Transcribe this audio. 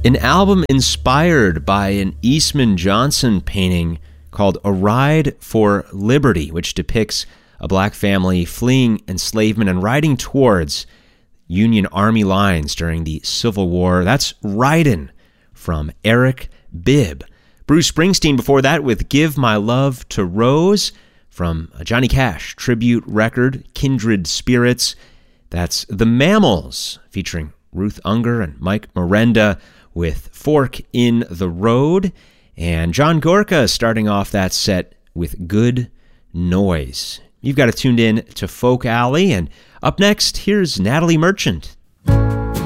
An album inspired by an Eastman Johnson painting called A Ride for Liberty, which depicts a black family fleeing enslavement and riding towards Union Army lines during the Civil War. That's Ridin' from Eric Bibb. Bruce Springsteen before that with Give My Love to Rose from a Johnny Cash tribute record, Kindred Spirits. That's The Mammals featuring Ruth Unger and Mike Miranda with Fork in the Road. And John Gorka starting off that set with Good Noise. You've got it tuned in to Folk Alley, and up next, here's Natalie Merchant